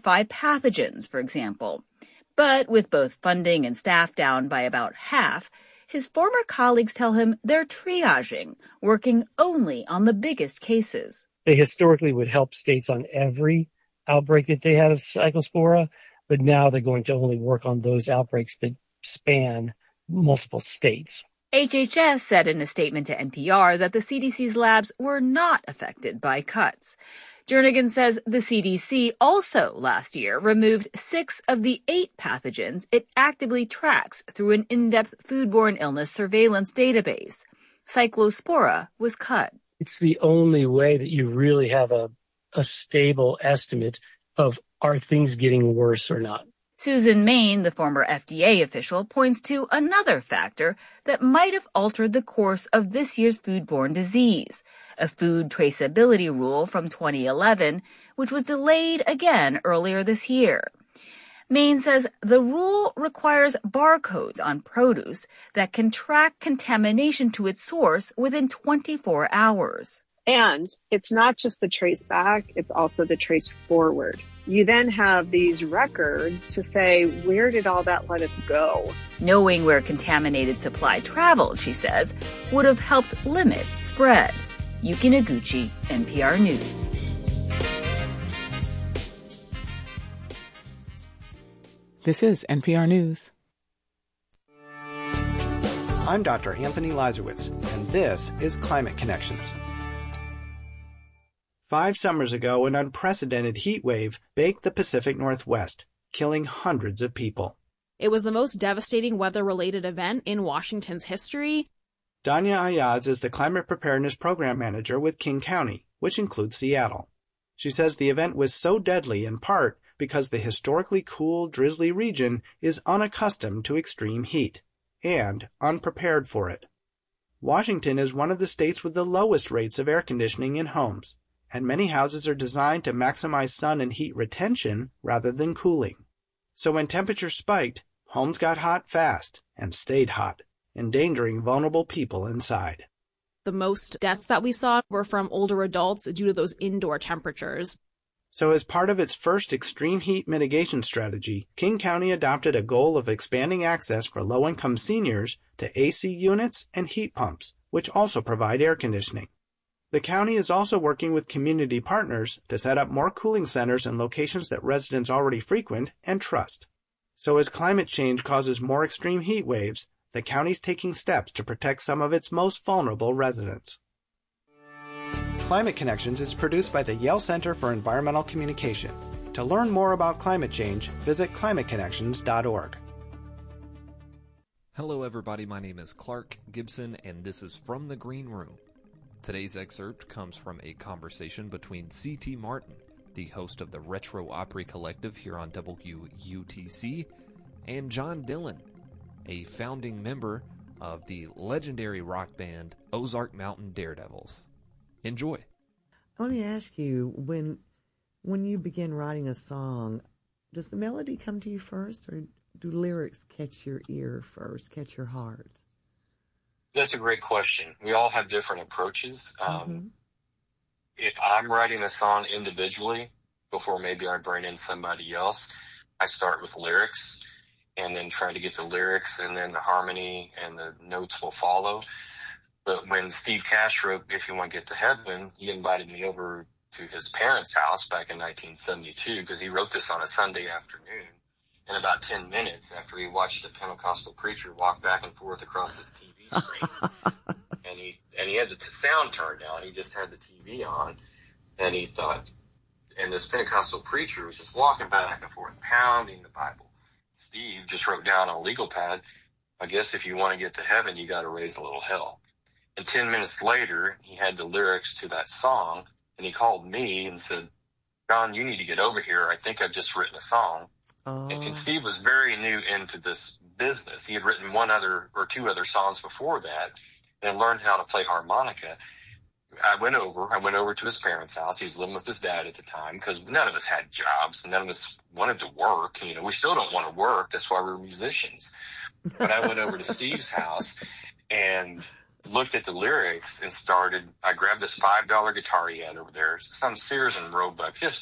identify pathogens, for example. But with both funding and staff down by about half, his former colleagues tell him they're triaging, working only on the biggest cases. They historically would help states on every outbreak that they had of Cyclospora, but now they're going to only work on those outbreaks that span multiple states. HHS said in a statement to NPR that the CDC's labs were not affected by cuts. Jernigan says the CDC also last year removed 6 of the 8 pathogens it actively tracks through an in-depth foodborne illness surveillance database. Cyclospora was cut. It's the only way that you really have a stable estimate of are things getting worse or not. Susan Main, the former FDA official, points to another factor that might have altered the course of this year's foodborne disease, a food traceability rule from 2011, which was delayed again earlier this year. Main says the rule requires barcodes on produce that can track contamination to its source within 24 hours. And it's not just the trace back, it's also the trace forward. You then have these records to say, where did all that lettuce go? Knowing where contaminated supply traveled, she says, would have helped limit spread. Yuki Noguchi, NPR News. This is NPR News. I'm Dr. Anthony Lazarowitz, and this is Climate Connections. 5 summers ago, an unprecedented heat wave baked the Pacific Northwest, killing hundreds of people. It was the most devastating weather-related event in Washington's history. Danya Ayaz is the Climate Preparedness Program Manager with King County, which includes Seattle. She says the event was so deadly in part because the historically cool, drizzly region is unaccustomed to extreme heat and unprepared for it. Washington is one of the states with the lowest rates of air conditioning in homes, and many houses are designed to maximize sun and heat retention rather than cooling. So when temperatures spiked, homes got hot fast and stayed hot, endangering vulnerable people inside. The most deaths that we saw were from older adults due to those indoor temperatures. So as part of its first extreme heat mitigation strategy, King County adopted a goal of expanding access for low-income seniors to AC units and heat pumps, which also provide air conditioning. The county is also working with community partners to set up more cooling centers in locations that residents already frequent and trust. So as climate change causes more extreme heat waves, the county's taking steps to protect some of its most vulnerable residents. Climate Connections is produced by the Yale Center for Environmental Communication. To learn more about climate change, visit climateconnections.org. Hello everybody, my name is Clark Gibson and this is From the Green Room. Today's excerpt comes from a conversation between C.T. Martin, the host of the Retro Opry Collective here on WUTC, and John Dillon, a founding member of the legendary rock band Ozark Mountain Daredevils. Enjoy. Let me ask you, when you begin writing a song, does the melody come to you first, or do lyrics catch your ear first, catch your heart? That's a great question. We all have different approaches. If I'm writing a song individually, before maybe I bring in somebody else, I start with lyrics and then try to get the lyrics and then the harmony and the notes will follow. But when Steve Cash wrote If You Want to Get to Heaven, he invited me over to his parents' house back in 1972 because he wrote this on a Sunday afternoon. In about 10 minutes after he watched a Pentecostal preacher walk back and forth across his TV screen. and he had the sound turned down. He just had the TV on. And he thought, and this Pentecostal preacher was just walking back and forth, pounding the Bible. Steve just wrote down on a legal pad, I guess if you want to get to heaven, you got to raise a little hell. And 10 minutes later, he had the lyrics to that song, and he called me and said, John, you need to get over here. I think I've just written a song. And Steve was very new into this business. He had written one other or two other songs before that and learned how to play harmonica. I went over to his parents' house. He was living with his dad at the time because none of us had jobs. None of us wanted to work. You know, we still don't want to work. That's why we're musicians. But I went over to Steve's house and looked at the lyrics and I grabbed this $5 guitar he had over there, some Sears and Roebuck, just a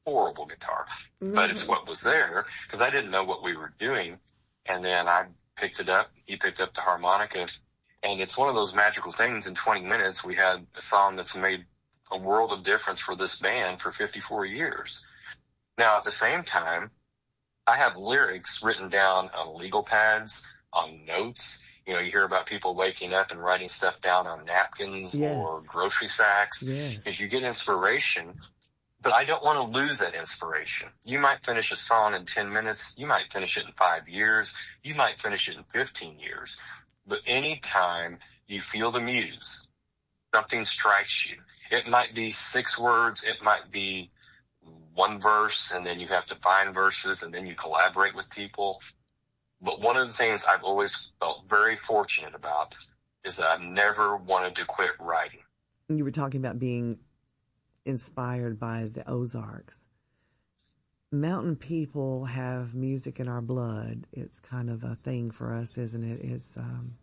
horrible guitar, but it's what was there because I didn't know what we were doing. And then I picked it up. He picked up the harmonica, and it's one of those magical things. In 20 minutes, we had a song that's made a world of difference for this band for 54 years. Now, at the same time, I have lyrics written down on legal pads, on notes. You know, you hear about people waking up and writing stuff down on napkins or grocery sacks because you get inspiration. But I don't want to lose that inspiration. You might finish a song in 10 minutes. You might finish it in 5 years. You might finish it in 15 years. But anytime you feel the muse, something strikes you. It might be 6 words. It might be 1 verse, and then you have to find verses, and then you collaborate with people. But one of the things I've always felt very fortunate about is that I've never wanted to quit writing. You were talking about being inspired by the Ozarks. Mountain people have music in our blood. It's kind of a thing for us, isn't it? It's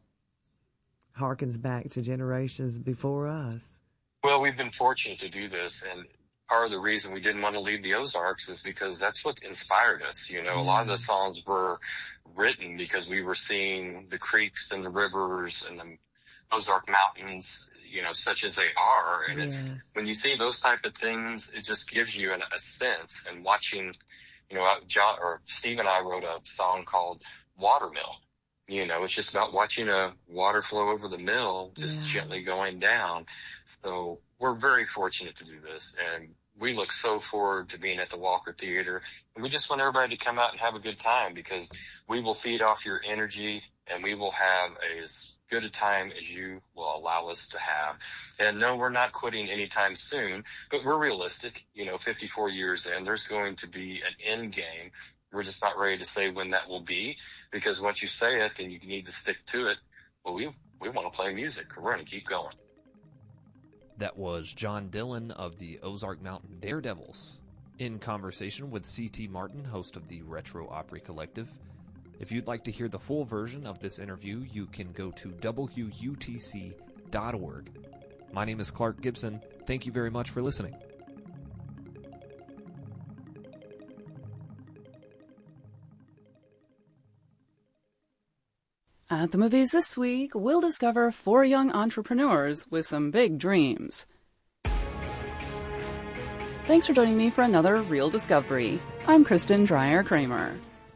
harkens back to generations before us. Well, we've been fortunate to do this, and part of the reason we didn't want to leave the Ozarks is because that's what inspired us. You know, a lot of the songs were written because we were seeing the creeks and the rivers and the Ozark Mountains, you know, such as they are. And it's, when you see those type of things, it just gives you a sense. And watching, you know, Steve and I wrote a song called Watermill. You know, it's just about watching a water flow over the mill, just gently going down. So we're very fortunate to do this. And we look so forward to being at the Walker Theater. And we just want everybody to come out and have a good time because we will feed off your energy and we will have as good a time as you will allow us to have. And no, we're not quitting anytime soon, but we're realistic. You know, 54 years in, there's going to be an end game. We're just not ready to say when that will be because once you say it, then you need to stick to it. Well, we want to play music. We're going to keep going. That was John Dillon of the Ozark Mountain Daredevils in conversation with C.T. Martin, host of the Retro Opry Collective. If you'd like to hear the full version of this interview, you can go to WUTC.org. My name is Clark Gibson. Thank you very much for listening. At the movies this week, we'll discover 4 young entrepreneurs with some big dreams. Thanks for joining me for another Real Discovery. I'm Kristen Dreyer-Kramer.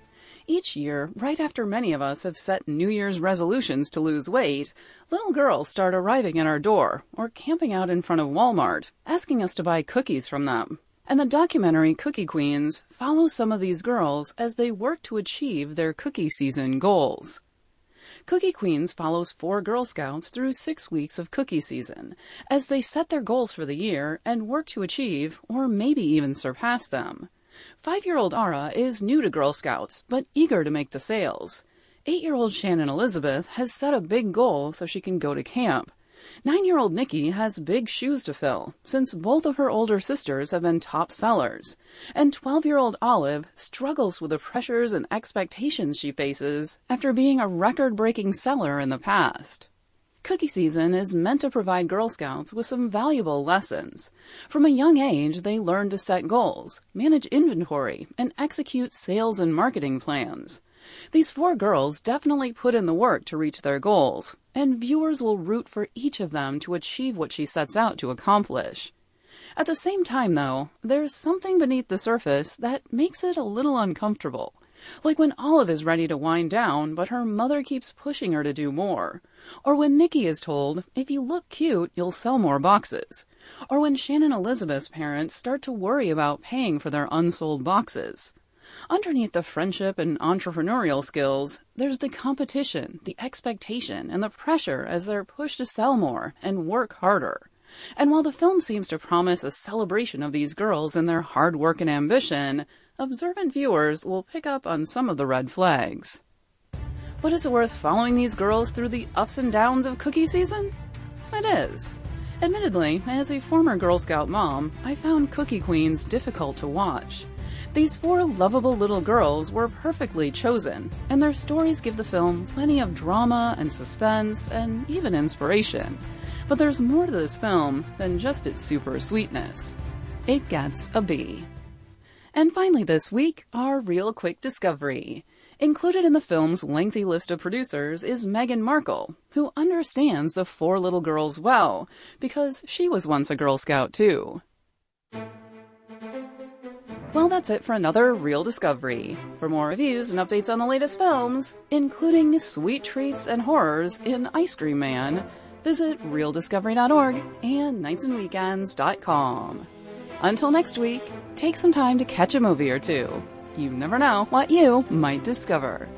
Each year, right after many of us have set New Year's resolutions to lose weight, little girls start arriving at our door or camping out in front of Walmart, asking us to buy cookies from them. And the documentary Cookie Queens follows some of these girls as they work to achieve their cookie season goals. Cookie Queens follows 4 Girl Scouts through 6 weeks of cookie season as they set their goals for the year and work to achieve or maybe even surpass them. 5-year-old Ara is new to Girl Scouts but eager to make the sales. 8-year-old Shannon Elizabeth has set a big goal so she can go to camp. 9-year-old Nikki has big shoes to fill, since both of her older sisters have been top sellers. And 12-year-old Olive struggles with the pressures and expectations she faces after being a record-breaking seller in the past. Cookie season is meant to provide Girl Scouts with some valuable lessons. From a young age, they learn to set goals, manage inventory, and execute sales and marketing plans. These 4 girls definitely put in the work to reach their goals, and viewers will root for each of them to achieve what she sets out to accomplish. At the same time, though, there's something beneath the surface that makes it a little uncomfortable. Like when Olive is ready to wind down, but her mother keeps pushing her to do more. Or when Nikki is told, if you look cute, you'll sell more boxes. Or when Shannon Elizabeth's parents start to worry about paying for their unsold boxes. Underneath the friendship and entrepreneurial skills, there's the competition, the expectation, and the pressure as they're pushed to sell more and work harder. And while the film seems to promise a celebration of these girls and their hard work and ambition, observant viewers will pick up on some of the red flags. But is it worth following these girls through the ups and downs of cookie season? It is. Admittedly, as a former Girl Scout mom, I found Cookie Queens difficult to watch. These 4 lovable little girls were perfectly chosen, and their stories give the film plenty of drama and suspense and even inspiration. But there's more to this film than just its super sweetness. It gets a B. And finally this week, our real quick discovery. Included in the film's lengthy list of producers is Meghan Markle, who understands the 4 little girls well, because she was once a Girl Scout too. Well, that's it for another Real Discovery. For more reviews and updates on the latest films, including sweet treats and horrors in Ice Cream Man, visit realdiscovery.org and nightsandweekends.com. Until next week, take some time to catch a movie or two. You never know what you might discover.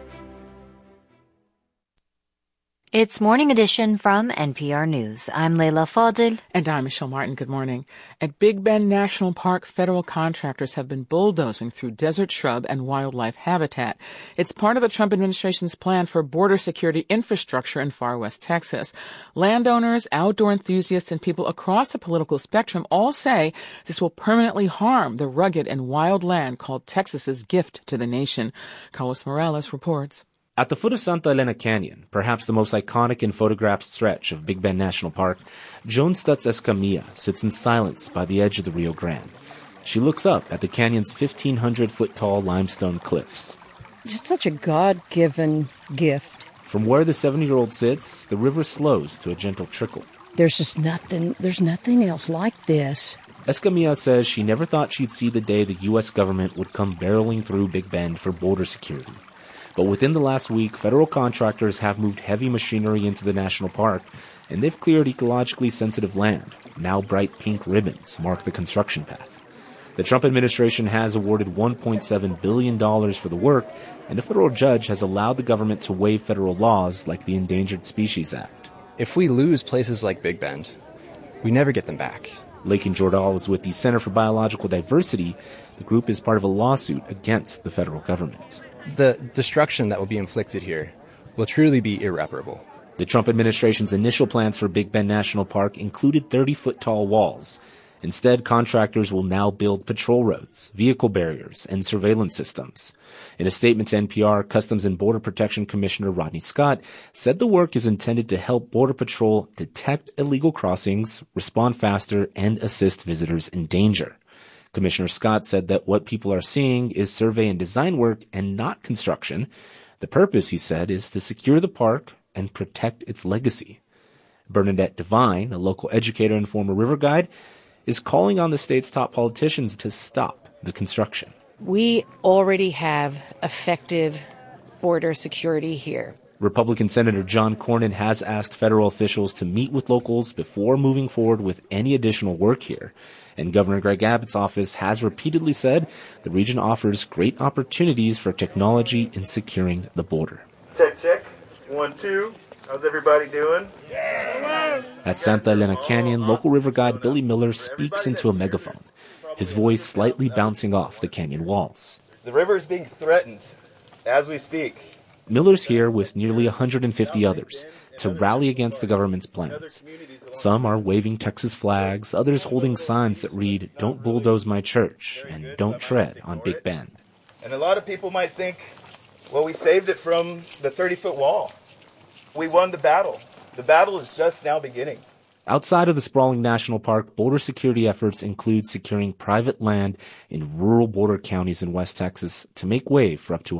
It's Morning Edition from NPR News. I'm Leila Fadil. And I'm Michelle Martin. Good morning. At Big Bend National Park, federal contractors have been bulldozing through desert shrub and wildlife habitat. It's part of the Trump administration's plan for border security infrastructure in far west Texas. Landowners, outdoor enthusiasts, and people across the political spectrum all say this will permanently harm the rugged and wild land called Texas's gift to the nation. Carlos Morales reports. At the foot of Santa Elena Canyon, perhaps the most iconic and photographed stretch of Big Bend National Park, Joan Stutz Escamilla sits in silence by the edge of the Rio Grande. She looks up at the canyon's 1,500-foot-tall limestone cliffs. Just such a God-given gift. From where the 70-year-old sits, the river slows to a gentle trickle. There's nothing else like this. Escamilla says she never thought she'd see the day the U.S. government would come barreling through Big Bend for border security. But within the last week, federal contractors have moved heavy machinery into the national park, and they've cleared ecologically sensitive land. Now bright pink ribbons mark the construction path. The Trump administration has awarded $1.7 billion for the work, and a federal judge has allowed the government to waive federal laws like the Endangered Species Act. If we lose places like Big Bend, we never get them back. Lakin Jordal is with the Center for Biological Diversity. The group is part of a lawsuit against the federal government. The destruction that will be inflicted here will truly be irreparable. The Trump administration's initial plans for Big Bend National Park included 30-foot-tall walls. Instead, contractors will now build patrol roads, vehicle barriers, and surveillance systems. In a statement to NPR, Customs and Border Protection Commissioner Rodney Scott said the work is intended to help Border Patrol detect illegal crossings, respond faster, and assist visitors in danger. Commissioner Scott said that what people are seeing is survey and design work and not construction. The purpose, he said, is to secure the park and protect its legacy. Bernadette Devine, a local educator and former river guide, is calling on the state's top politicians to stop the construction. We already have effective border security here. Republican Senator John Cornyn has asked federal officials to meet with locals before moving forward with any additional work here. And Governor Greg Abbott's office has repeatedly said the region offers great opportunities for technology in securing the border. Check. 1, 2. How's everybody doing? Yeah. At Santa Elena Canyon, local river guide Billy Miller speaks into a megaphone, his voice slightly bouncing off the canyon walls. The river is being threatened as we speak. Miller's here with nearly 150 others to rally against the government's plans. Some are waving Texas flags, others holding signs that read, "Don't bulldoze my church," and "Don't tread on Big Bend." And a lot of people might think, well, we saved it from the 30-foot wall. We won the battle. The battle is just now beginning. Outside of the sprawling national park, border security efforts include securing private land in rural border counties in West Texas to make way for up to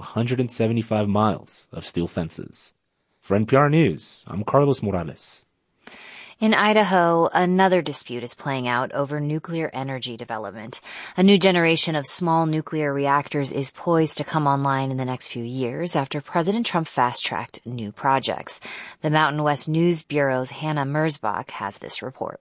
175 miles of steel fences. For NPR News, I'm Carlos Morales. In Idaho, another dispute is playing out over nuclear energy development. A new generation of small nuclear reactors is poised to come online in the next few years after President Trump fast-tracked new projects. The Mountain West News Bureau's Hannah Merzbach has this report.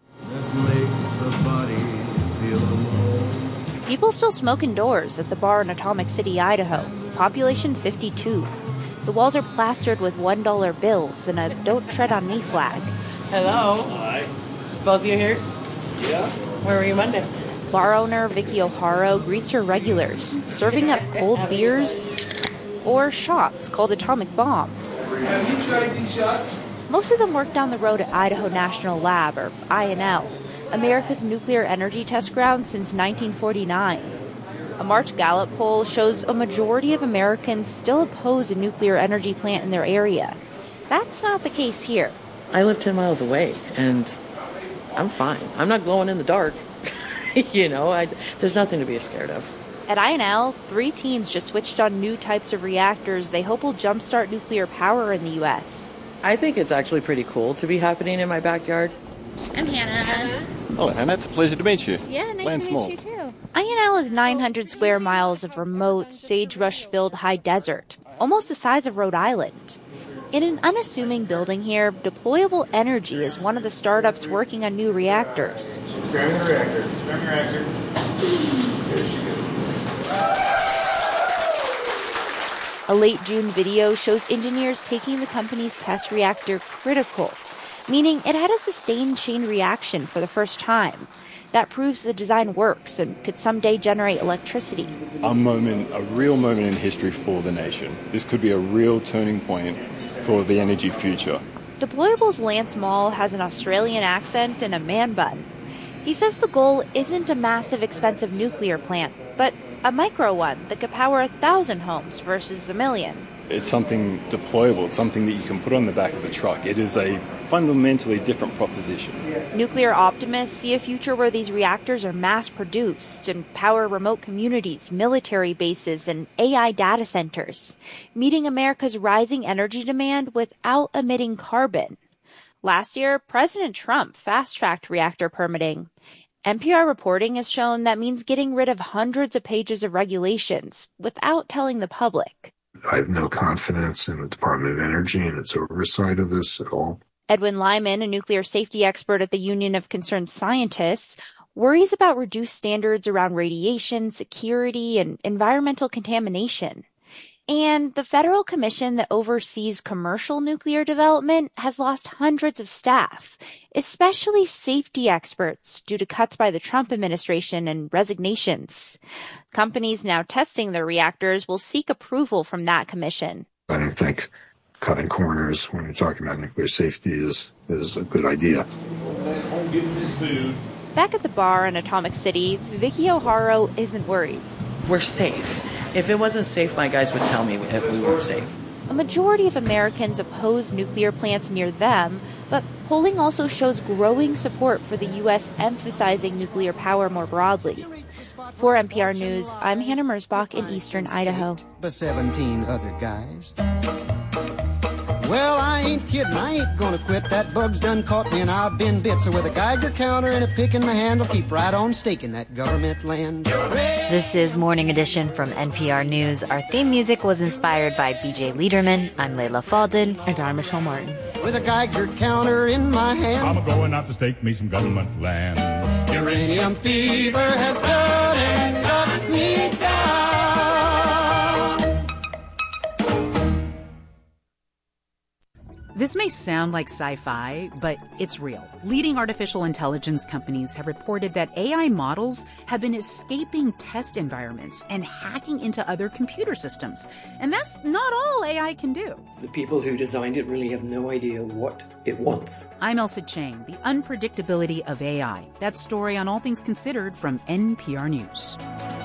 People still smoke indoors at the bar in Atomic City, Idaho. Population 52. The walls are plastered with $1 bills and a "Don't Tread on Me" flag. Hello. Hi. Both of you here? Yeah. Where were you Monday? Bar owner Vicky O'Haro greets her regulars, serving up cold beers or shots called atomic bombs. Have you tried these shots? Most of them work down the road at Idaho National Lab, or INL, America's nuclear energy test ground since 1949. A March Gallup poll shows a majority of Americans still oppose a nuclear energy plant in their area. That's not the case here. I live 10 miles away, and I'm fine. I'm not glowing in the dark. There's nothing to be scared of. At INL, 3 teens just switched on new types of reactors they hope will jumpstart nuclear power in the U.S. I think it's actually pretty cool to be happening in my backyard. I'm Hannah. Hello, Hannah. It's a pleasure to meet you. Yeah, nice to meet you too. INL is 900 square miles of remote, sagebrush-filled high desert, almost the size of Rhode Island. In an unassuming building here, Deployable Energy is one of the startups working on new reactors. Scram the reactor. Scram your reactor. There she goes. A late June video shows engineers taking the company's test reactor critical, meaning it had a sustained chain reaction for the first time. That proves the design works and could someday generate electricity. A real moment in history for the nation. This could be a real turning point for the energy future. Deployable's Lance Mall has an Australian accent and a man bun. He says the goal isn't a massive, expensive nuclear plant, but a micro one that could power 1,000 homes versus 1 million. It's something deployable. It's something that you can put on the back of a truck. It is a fundamentally different proposition. Nuclear optimists see a future where these reactors are mass-produced and power remote communities, military bases, and AI data centers, meeting America's rising energy demand without emitting carbon. Last year, President Trump fast-tracked reactor permitting. NPR reporting has shown that means getting rid of hundreds of pages of regulations without telling the public. I have no confidence in the Department of Energy and its oversight of this at all. Edwin Lyman, a nuclear safety expert at the Union of Concerned Scientists, worries about reduced standards around radiation, security, and environmental contamination. And the federal commission that oversees commercial nuclear development has lost hundreds of staff, especially safety experts, due to cuts by the Trump administration and resignations. Companies now testing their reactors will seek approval from that commission. I don't think cutting corners when you're talking about nuclear safety is a good idea. Back at the bar in Atomic City, Vicky O'Haro isn't worried. We're safe. If it wasn't safe, my guys would tell me if we weren't safe. A majority of Americans oppose nuclear plants near them, but polling also shows growing support for the U.S. emphasizing nuclear power more broadly. For NPR News, I'm Hannah Merzbach in eastern Idaho. But 17 other guys. Well, I ain't kidding. I ain't gonna quit. That bug's done caught me and I've been bit. So with a Geiger counter and a pick in my hand, I'll keep right on staking that government land. This is Morning Edition from NPR News. Our theme music was inspired by B.J. Liederman. I'm Layla Faldin. And I'm Michelle Martin. With a Geiger counter in my hand, I'm going out to stake me some government land. Uranium fever has done and got me down. This may sound like sci-fi, but it's real. Leading artificial intelligence companies have reported that AI models have been escaping test environments and hacking into other computer systems. And that's not all AI can do. The people who designed it really have no idea what it wants. I'm Elsa Chang, the unpredictability of AI. That story on All Things Considered from NPR News.